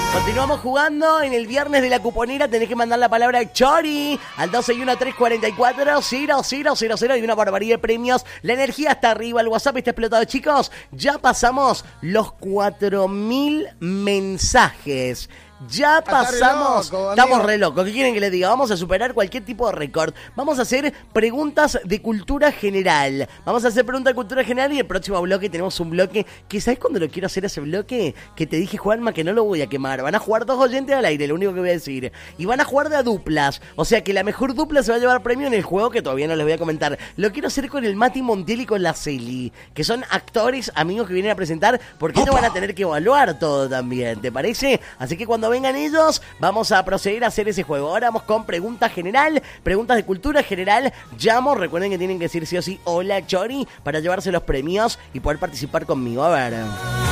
Continuamos jugando en el viernes de la cuponera. Tenés que mandar la palabra Chori al 261-344-0000. Hay una barbaridad de premios. La energía está arriba, el WhatsApp está explotado, chicos. Ya pasamos los 4.000 mensajes. Ya pasamos, estamos re locos. ¿Qué quieren que les diga? Vamos a superar cualquier tipo de récord. Vamos a hacer preguntas de cultura general. Y el próximo bloque tenemos un bloque que, ¿sabes cuándo lo quiero hacer ese bloque? Que te dije, Juanma, que no lo voy a quemar. Van a jugar 2 oyentes al aire, lo único que voy a decir. Y van a jugar de a duplas. O sea que la mejor dupla se va a llevar premio en el juego, que todavía no les voy a comentar. Lo quiero hacer con el Mati Montiel y con la Celi, que son actores, amigos que vienen a presentar, porque ellos van a tener que evaluar todo también, ¿te parece? Así que cuando vengan ellos, vamos a proceder a hacer ese juego. Ahora vamos con preguntas de cultura general. Llamo, recuerden que tienen que decir sí o sí hola Chori para llevarse los premios y poder participar conmigo. A ver.